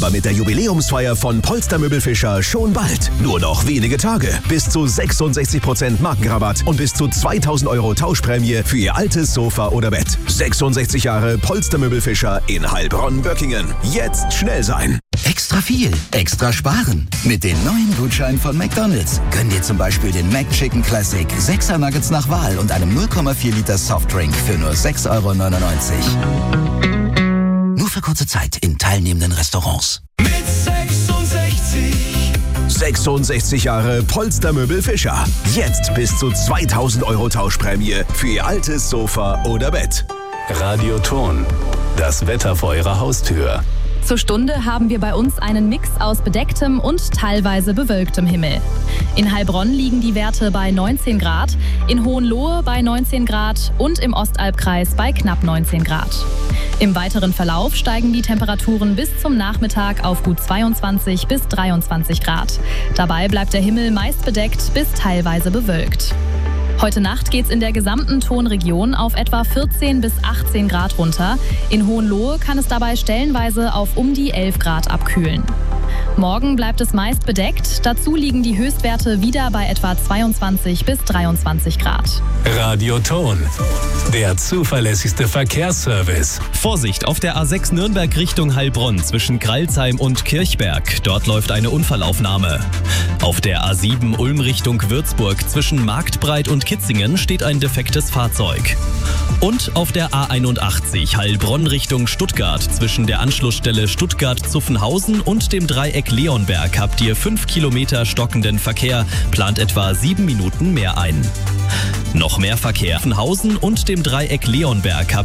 Aber mit der Jubiläumsfeier von Polster Möbel Fischer schon bald. Nur noch wenige Tage. Bis zu 66% Markenrabatt und bis zu 2.000 € Tauschprämie für Ihr altes Sofa oder Bett. 66 Jahre Polster Möbel Fischer in Heilbronn-Böckingen. Jetzt schnell sein. Extra viel, extra sparen. Mit den neuen Gutscheinen von McDonald's können dir zum Beispiel den McChicken Classic 6er Nuggets nach Wahl und einem 0,4 Liter Softdrink für nur 6,99 €. Nur für kurze Zeit in teilnehmenden Restaurants. Mit 66 Jahre Polster Möbel Fischer. Jetzt bis zu 2.000 € Tauschprämie für Ihr altes Sofa oder Bett. Radioton. Das Wetter vor Ihrer Haustür. Zur Stunde haben wir bei uns einen Mix aus bedecktem und teilweise bewölktem Himmel. In Heilbronn liegen die Werte bei 19 Grad, in Hohenlohe bei 19 Grad und im Ostalbkreis bei knapp 19 Grad. Im weiteren Verlauf steigen die Temperaturen bis zum Nachmittag auf gut 22 bis 23 Grad. Dabei bleibt der Himmel meist bedeckt bis teilweise bewölkt. Heute Nacht geht's in der gesamten Tonregion auf etwa 14 bis 18 Grad runter. In Hohenlohe kann es dabei stellenweise auf um die 11 Grad abkühlen. Morgen bleibt es meist bedeckt. Dazu liegen die Höchstwerte wieder bei etwa 22 bis 23 Grad. Radioton. Der zuverlässigste Verkehrsservice. Vorsicht auf der A6 Nürnberg Richtung Heilbronn zwischen Kralsheim und Kirchberg. Dort läuft eine Unfallaufnahme. Auf der A7 Ulm Richtung Würzburg zwischen Marktbreit und Kitzingen steht ein defektes Fahrzeug. Und auf der A81 Heilbronn Richtung Stuttgart zwischen der Anschlussstelle Stuttgart-Zuffenhausen und dem Dreieck Leonberg habt ihr 5 Kilometer stockenden Verkehr, plant etwa 7 Minuten mehr ein. Noch mehr Verkehr. Zuffenhausen und dem Dreieck Leonberg habt